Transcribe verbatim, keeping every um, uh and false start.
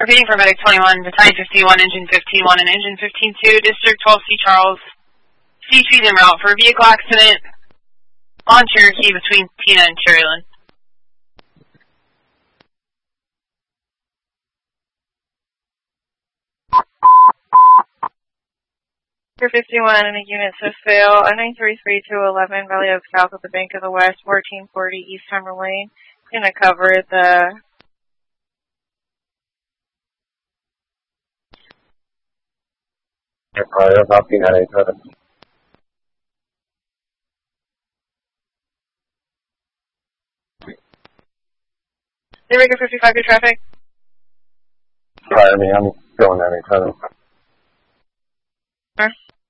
Repeating for Medic twenty-one, Battalion fifty-one, Engine fifteen-one, and Engine fifteen-two, District twelve C. Charles. C T's en route for a vehicle accident on Cherokee between Tina and Cherryland. For fifty-one, any units have failed. nine three three two eleven, Valley Oak South of the Bank of the West, fourteen forty East Hammer Lane. Gonna cover the Empire copy nine eight seven. Daybreaker fifty-five, good traffic. Fire me, I'm going nine eight seven. Sure.